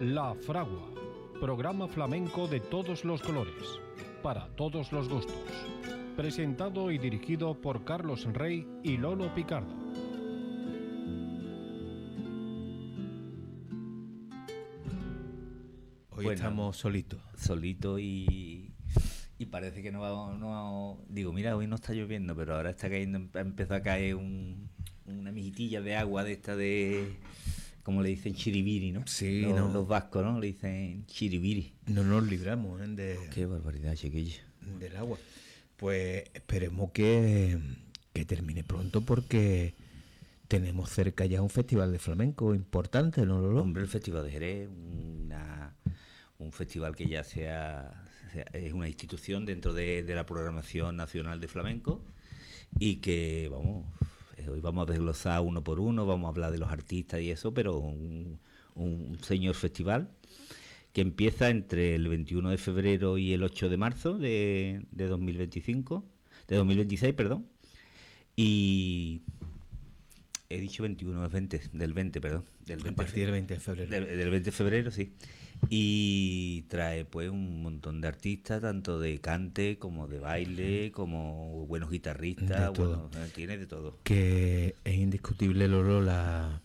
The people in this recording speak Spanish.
La Fragua, programa flamenco de todos los colores, para todos los gustos. Presentado y dirigido por Carlos Rey y Lolo Picardo. Hoy estamos solitos. Solitos y parece que no. Digo, mira, hoy no está lloviendo, pero ahora está cayendo, empezó a caer una mijitilla de agua de esta de... Como le dicen chiribiri, ¿no? Sí, los vascos, ¿no? Le dicen chiribiri. No nos libramos Qué barbaridad, chiquillo. Del agua. Pues esperemos que termine pronto, porque tenemos cerca ya un festival de flamenco importante, ¿no, Lolo? Hombre, el Festival de Jerez, un festival que ya es una institución dentro de la programación nacional de flamenco, y que, hoy vamos a desglosar uno por uno, vamos a hablar de los artistas y eso, pero un señor festival que empieza entre el 21 de febrero y el 8 de marzo de 2026, perdón. Y he dicho 21, del 20, perdón. Del 20 a partir del 20 de febrero. Del 20 de febrero, sí. Y trae pues un montón de artistas, tanto de cante como de baile, como buenos guitarristas, de todo. Tiene de todo. Que es indiscutible, Lolo, la